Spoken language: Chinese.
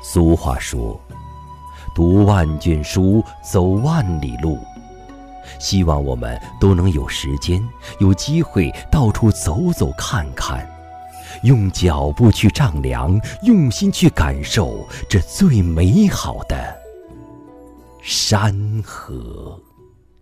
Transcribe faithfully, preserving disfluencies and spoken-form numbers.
俗话说，读万卷书，走万里路。希望我们都能有时间，有机会到处走走看看，用脚步去丈量，用心去感受这最美好的山河。